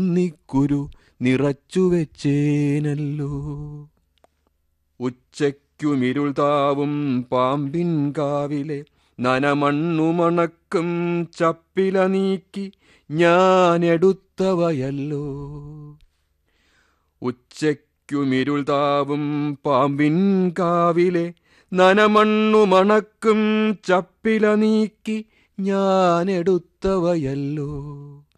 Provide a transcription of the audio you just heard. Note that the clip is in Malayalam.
നിക്കുരു നിറച്ചു വെച്ചേനല്ലോ. ഉച്ചയ്ക്കുമിരുൾ താവും പാമ്പിൻ കാവിലെ നനമണ്ണുമണക്കും ചപ്പില നീക്കി ഞാനെടുത്തവയല്ലോ. ഉച്ചയ്ക്കുമിരുൾ താവും പാമ്പിൻ കാവിലെ നനമണ്ണുമണക്കും ചപ്പില നീക്കി ഞാനെടുത്തവയല്ലോ.